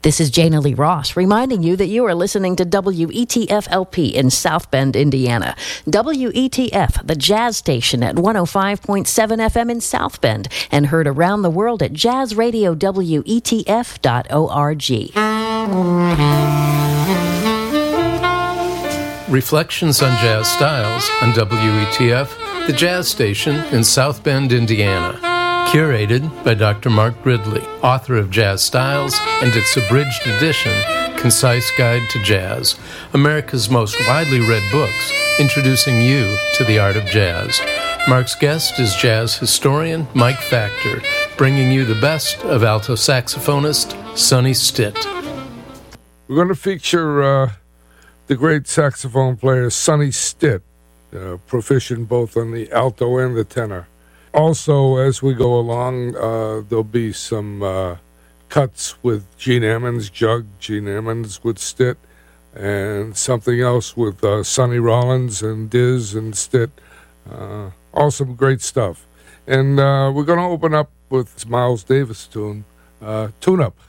This is Jana Lee Ross reminding you that you are listening to WETF-LP in South Bend, Indiana. WETF, the jazz station at 105.7 FM in South Bend, and heard around the world at jazzradiowetf.org. Reflections on Jazz Styles on WETF, the jazz station in South Bend, Indiana. Curated by Dr. Mark Gridley, author of Jazz Styles and its abridged edition, Concise Guide to Jazz, America's most widely read books, introducing you to the art of jazz. Mark's guest is jazz historian Mike Factor, bringing you the best of alto saxophonist Sonny Stitt. We're going to feature the great saxophone player Sonny Stitt, proficient both on the alto and the tenor. Also, as we go along, there'll be some cuts with Gene Ammons, Gene Ammons with Stitt, and something else with Sonny Rollins and Diz and Stitt. All some great stuff. And we're going to open up with Miles Davis tune-up.